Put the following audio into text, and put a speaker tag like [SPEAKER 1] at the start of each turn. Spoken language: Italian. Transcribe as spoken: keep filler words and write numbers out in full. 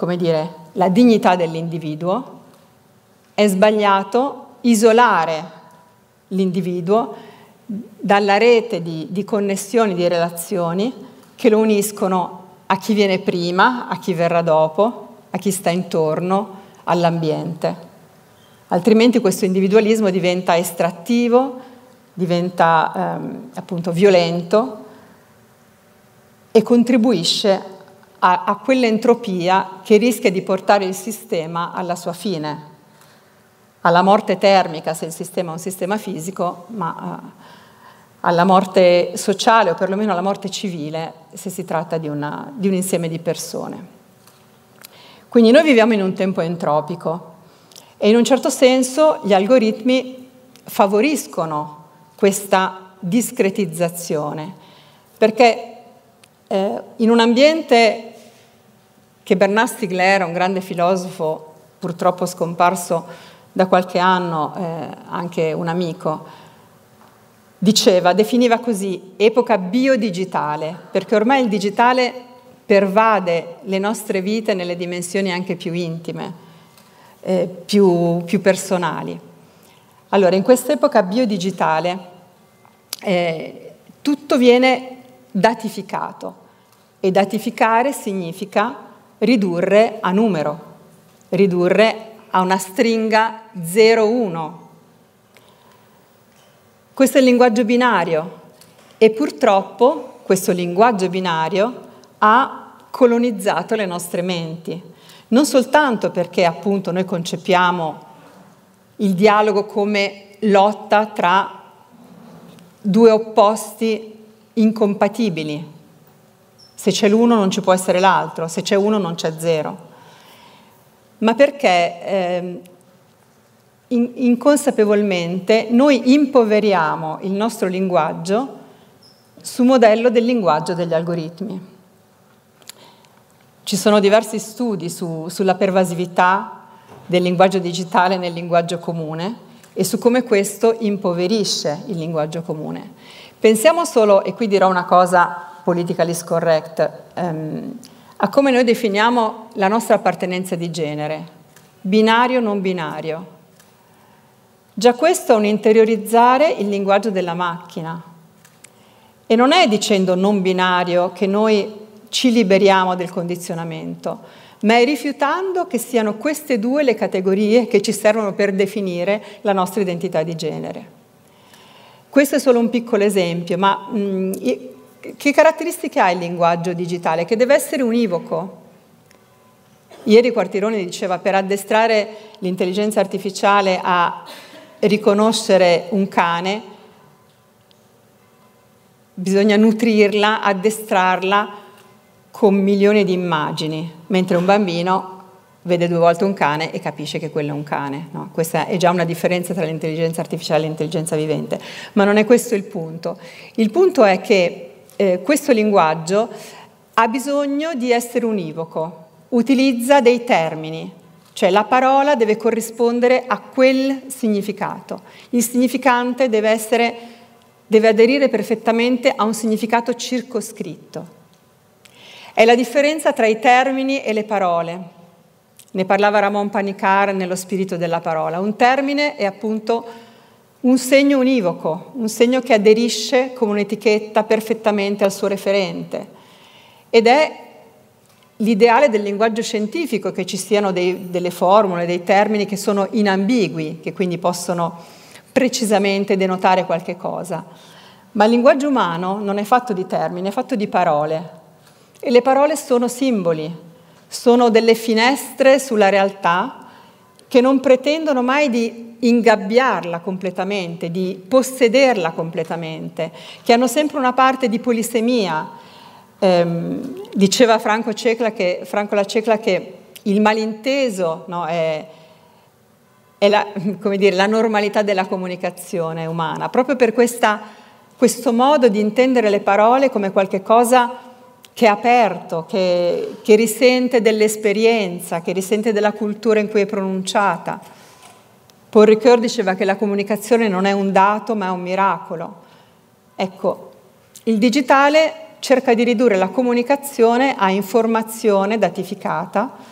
[SPEAKER 1] come dire, la dignità dell'individuo, è sbagliato isolare l'individuo dalla rete di, di connessioni, di relazioni che lo uniscono a chi viene prima, a chi verrà dopo, a chi sta intorno, all'ambiente. Altrimenti questo individualismo diventa estrattivo, diventa ehm, appunto violento e contribuisce a, a quell'entropia che rischia di portare il sistema alla sua fine, alla morte termica se il sistema è un sistema fisico, ma eh, alla morte sociale o perlomeno alla morte civile se si tratta di, una, di un insieme di persone. Quindi noi viviamo in un tempo entropico e in un certo senso gli algoritmi favoriscono questa discretizzazione, perché eh, in un ambiente che Bernard Stiegler, un grande filosofo purtroppo scomparso da qualche anno, eh, anche un amico, diceva, definiva così, epoca biodigitale, perché ormai il digitale pervade le nostre vite nelle dimensioni anche più intime, eh, più, più personali. Allora, in quest'epoca biodigitale eh, tutto viene datificato e datificare significa ridurre a numero, ridurre a una stringa zero uno. Questo è il linguaggio binario e purtroppo questo linguaggio binario ha colonizzato le nostre menti, non soltanto perché appunto noi concepiamo il dialogo come lotta tra due opposti incompatibili. Se c'è l'uno non ci può essere l'altro, se c'è uno non c'è zero. Ma perché eh, in, inconsapevolmente noi impoveriamo il nostro linguaggio su modello del linguaggio degli algoritmi. Ci sono diversi studi su, sulla pervasività del linguaggio digitale nel linguaggio comune e su come questo impoverisce il linguaggio comune. Pensiamo solo, e qui dirò una cosa politically correct, ehm, a come noi definiamo la nostra appartenenza di genere, binario o non binario. Già questo è un interiorizzare il linguaggio della macchina. E non è dicendo non binario che noi ci liberiamo del condizionamento, ma è rifiutando che siano queste due le categorie che ci servono per definire la nostra identità di genere. Questo è solo un piccolo esempio, ma mh, che caratteristiche ha il linguaggio digitale? Che deve essere univoco. Ieri Quartironi diceva per addestrare l'intelligenza artificiale a riconoscere un cane bisogna nutrirla, addestrarla con milioni di immagini, mentre un bambino vede due volte un cane e capisce che quello è un cane. No? Questa è già una differenza tra l'intelligenza artificiale e l'intelligenza vivente, ma non è questo il punto. Il punto è che eh, questo linguaggio ha bisogno di essere univoco, utilizza dei termini, cioè la parola deve corrispondere a quel significato. Il significante deve essere, deve aderire perfettamente a un significato circoscritto. È la differenza tra i termini e le parole. Ne parlava Ramon Panikkar nello spirito della parola. Un termine è appunto un segno univoco, un segno che aderisce come un'etichetta perfettamente al suo referente. Ed è l'ideale del linguaggio scientifico che ci siano dei, delle formule, dei termini che sono inambigui, che quindi possono precisamente denotare qualche cosa. Ma il linguaggio umano non è fatto di termini, è fatto di parole. E le parole sono simboli, sono delle finestre sulla realtà che non pretendono mai di ingabbiarla completamente, di possederla completamente, che hanno sempre una parte di polisemia. Ehm, diceva Franco, Cecla che, Franco La Cecla che il malinteso, no, è, è la, come dire, la normalità della comunicazione umana, proprio per questa, questo modo di intendere le parole come qualche cosa che è aperto, che, che risente dell'esperienza, che risente della cultura in cui è pronunciata. Paul Ricoeur diceva che la comunicazione non è un dato, ma è un miracolo. Ecco, il digitale cerca di ridurre la comunicazione a informazione datificata,